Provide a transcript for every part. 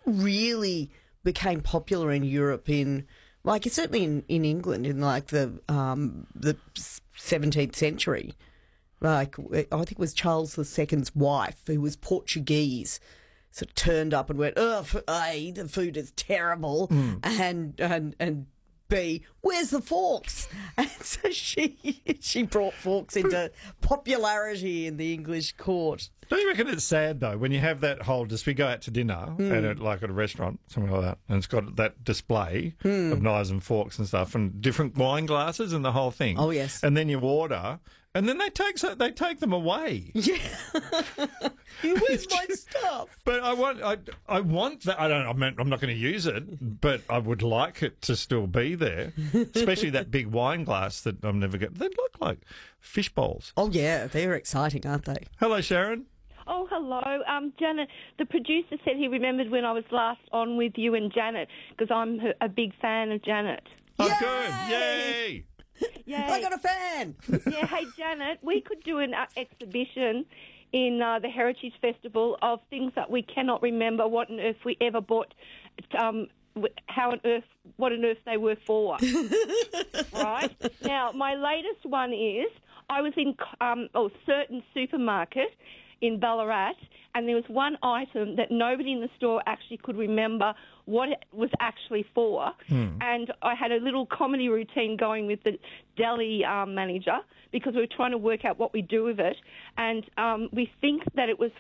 really became popular in Europe certainly in England in the 17th century. I think it was Charles II's wife, who was Portuguese, sort of turned up and went, A, the food is terrible, and B, where's the forks? And so she brought forks into popularity in the English court. Don't you reckon it's sad, though, when you have that whole... we go out to dinner, at a restaurant, something like that, and it's got that display of knives and forks and stuff and different wine glasses and the whole thing. Oh, yes. And then you order, and then they take them away. Yeah. Where's my stuff? But I want that. I'm not going to use it, but I would like it to still be there, especially that big wine glass that I'm never going to... They look like fish bowls. Oh, yeah. They're exciting, aren't they? Hello, Sharon. Oh, hello. Janet, the producer said he remembered when I was last on with you and Janet, because I'm a big fan of Janet. Oh, Yay! good. Yay! Yay. I got a fan. Yeah, hey, Janet, we could do an exhibition in the Heritage Festival of things that we cannot remember what on earth we ever bought, what on earth they were for. Right? Now, my latest one is I was in a certain supermarket in Ballarat, and there was one item that nobody in the store actually could remember what it was actually for. And I had a little comedy routine going with the deli manager because we were trying to work out what we do with it. And we think that it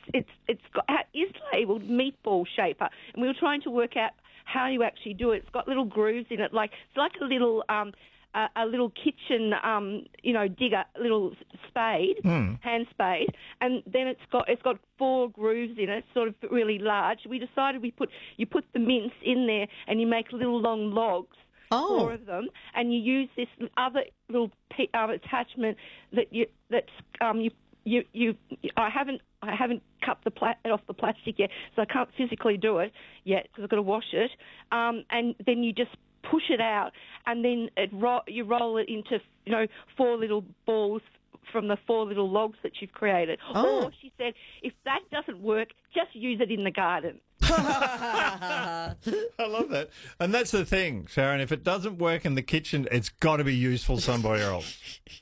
is labelled meatball shaper, and we were trying to work out how you actually do it. It's got little grooves in it, it's like a little kitchen, digger, little spade, hand spade, and then it's got 4 grooves in it, sort of really large. We decided you put the mince in there and you make little long logs, 4 of them, and you use this other little attachment I haven't cut it off the plastic yet, so I can't physically do it yet because I've got to wash it, and then you just push it out, and then you roll it into 4 little balls from the 4 little logs that you've created. Or she said, if that doesn't work, just use it in the garden. I love that. And that's the thing, Sharon. If it doesn't work in the kitchen, it's got to be useful somewhere else.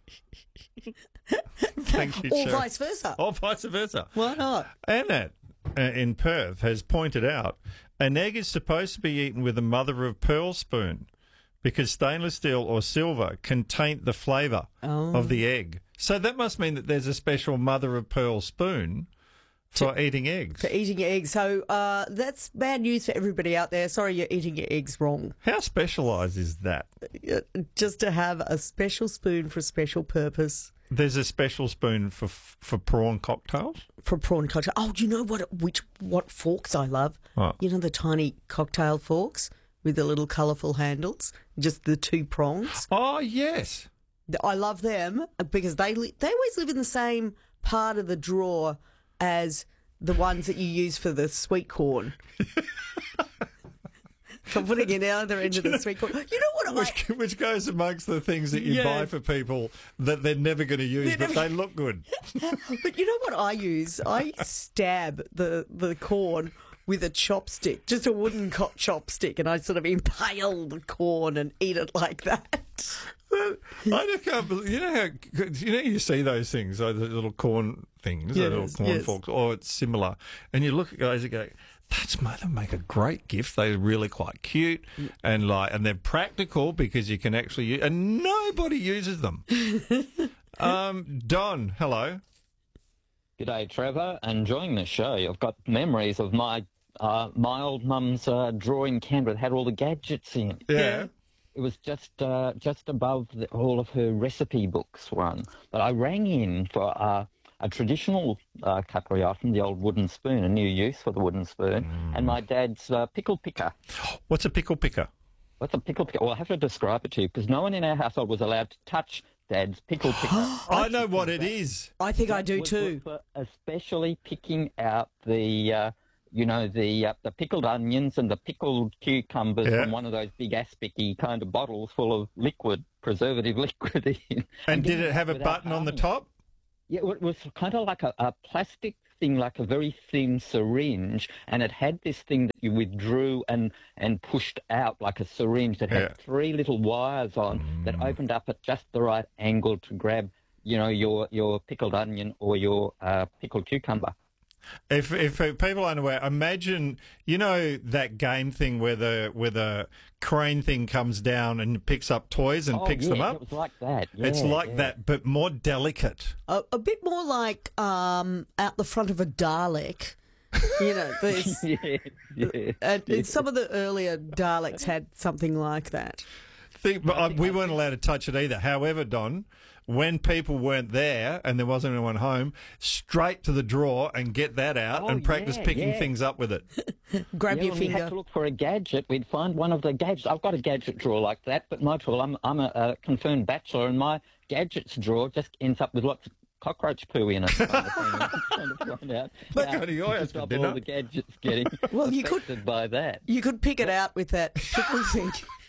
Thank you, Sharon. Or vice versa. Or vice versa. Why not? Annette in Perth has pointed out an egg is supposed to be eaten with a mother of pearl spoon because stainless steel or silver can taint the flavour of the egg. So that must mean that there's a special mother of pearl spoon for eating eggs. For eating eggs. So that's bad news for everybody out there. Sorry, you're eating your eggs wrong. How specialised is that? Just to have a special spoon for a special purpose. There's a special spoon for prawn cocktails? For prawn cocktail. Oh, do you know what forks I love? What? You know the tiny cocktail forks with the little colourful handles? Just the 2 prongs? Oh, yes. I love them because they always live in the same part of the drawer as the ones that you use for the sweet corn. For putting it other end of the sweet corn. You know what Which goes amongst the things that you buy for people that they're never going to use, but they look good. But you know what I use? I stab the corn with a chopstick, just a wooden chopstick, and I sort of impale the corn and eat it like that. I just can't believe, you see those things, those little corn things, those little corn forks, or it's similar, and you look at guys and go, they make a great gift. They're really quite cute and they're practical because you can actually use, and nobody uses them. Don, hello. G'day, Trevor. Enjoying the show. I've got memories of my old mum's drawer in Canberra that had all the gadgets in it. Yeah. It was just above all of her recipe books one. But I rang in for a traditional cutlery item, the old wooden spoon, a new use for the wooden spoon, and my dad's pickle picker. What's a pickle picker? What's a pickle picker? Well, I have to describe it to you because no one in our household was allowed to touch Dad's pickle picker. I know what it is. I think I do too. For especially picking out the pickled onions and the pickled cucumbers from one of those big aspicy kind of bottles full of preservative liquid. And did it have a button on the top? Yeah, it was kind of like a plastic thing like a very thin syringe, and it had this thing that you withdrew and pushed out like a syringe that had 3 little wires on that opened up at just the right angle to grab, your pickled onion or your pickled cucumber. If people aren't aware, imagine that game thing where the crane thing comes down and picks up toys and picks them up. It was like that. Yeah, it's like that, but more delicate. A bit more like out the front of a Dalek. There's, and some of the earlier Daleks had something like that. We weren't allowed to touch it either. However, Don, when people weren't there and there wasn't anyone home, straight to the drawer and get that out and practice picking things up with it. Grab your finger. We had to look for a gadget. We'd find one of the gadgets. I've got a gadget drawer like that, but my tool, I'm a confirmed bachelor, and my gadgets drawer just ends up with lots of cockroach poo in it. Trying to find out go to your house for dinner. All the gadgets getting affected by that. You could pick it out with that pickle thing.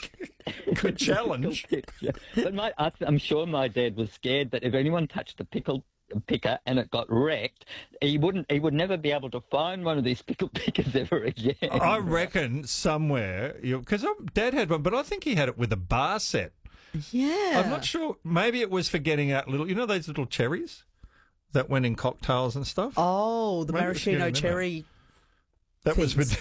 Good challenge. But I'm sure my dad was scared that if anyone touched the pickle picker and it got wrecked, he would never be able to find one of these pickle pickers ever again. I reckon somewhere, because Dad had one, but I think he had it with a bar set. Yeah. I'm not sure. Maybe it was for getting out those little cherries that went in cocktails and stuff? Oh, the maraschino cherry. That was with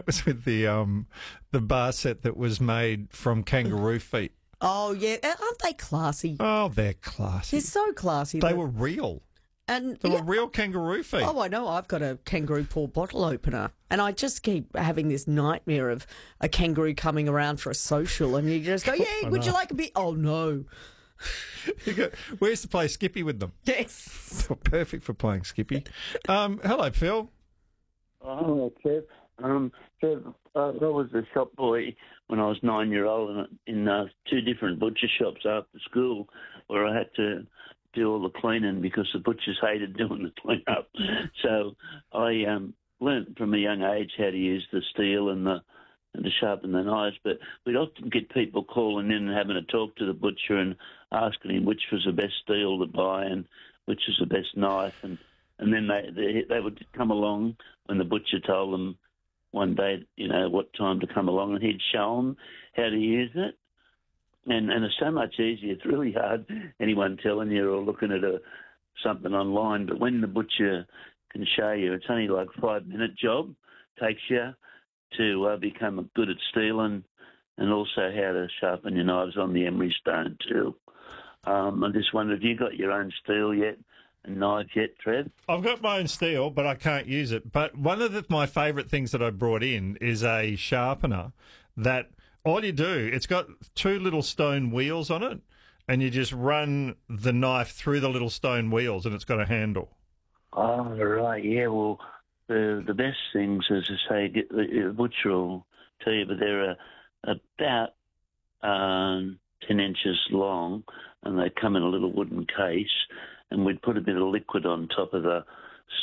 the bar set that was made from kangaroo feet. Oh yeah, aren't they classy? Oh, they're classy. They're so classy. They were real. And they were real kangaroo feet. Oh, I know. I've got a kangaroo paw bottle opener, and I just keep having this nightmare of a kangaroo coming around for a social, and you just go, "Yeah, would you like a bit?" Oh no. You go, we used to play Skippy with them. Yes. Perfect for playing Skippy. Hello, Phil. Oh, Kev. Kev, I was a shop boy when I was 9-year-old in 2 different butcher shops after school, where I had to do all the cleaning because the butchers hated doing the clean up. So I learnt from a young age how to use the steel and to sharpen the knives. But we'd often get people calling in and having a talk to the butcher and asking him which was the best steel to buy and which was the best knife. And then they would come along when the butcher told them one day, what time to come along, and he'd show them how to use it. And it's so much easier. It's really hard, anyone telling you or looking at something online. But when the butcher can show you, it's only like a 5-minute job. Takes you to become good at steeling and also how to sharpen your knives on the emery stone too. I just wondered, have you got your own steel yet? And knife yet, Trev? I've got my own steel, but I can't use it. But one of my favourite things that I brought in is a sharpener that all you do, it's got 2 little stone wheels on it, and you just run the knife through the little stone wheels, and it's got a handle. Oh, right, yeah. Well, the best things, as I say, the butcher will tell you, but they're about 10 inches long, and they come in a little wooden case, and we'd put a bit of liquid on top of the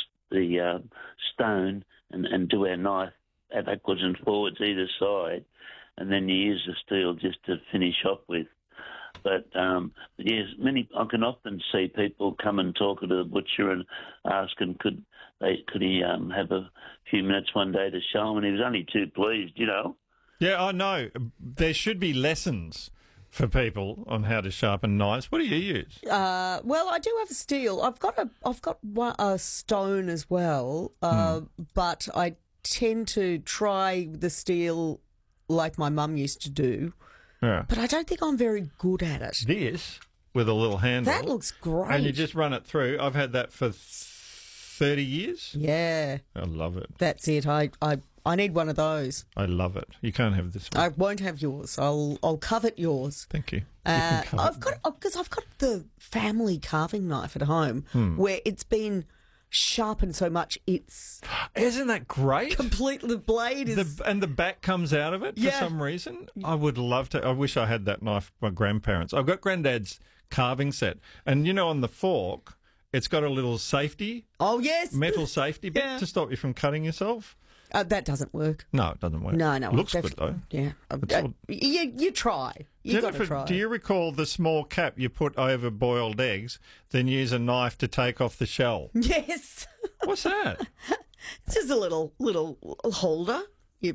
stone and do our knife backwards and forwards either side, and then you use the steel just to finish off with. But yes, I can often see people come and talk to the butcher and ask him could he have a few minutes one day to show him, and he was only too pleased, Yeah, I know. There should be lessons for people on how to sharpen knives. What do you use? Well, I do have a steel. I've got a stone as well, but I tend to try the steel like my mum used to do. Yeah. But I don't think I'm very good at it. This with a little handle. That looks great. And you just run it through. I've had that for 30 years. Yeah. I love it. That's it. I need one of those. I love it. You can't have this one. I won't have yours. I'll covet yours. Thank you. I've got the family carving knife at home where it's been sharpened so much isn't that great? Completely, the blade is and the back comes out of it for some reason. I would love to. I wish I had that knife from my grandparents. I've got Granddad's carving set, and on the fork, it's got a little safety. Oh yes, metal safety bit to stop you from cutting yourself. That doesn't work. No, it doesn't work. No. Looks good, though. Yeah. You try. You got to try. Do you recall the small cap you put over boiled eggs, then use a knife to take off the shell? Yes. What's that? It's just a little holder.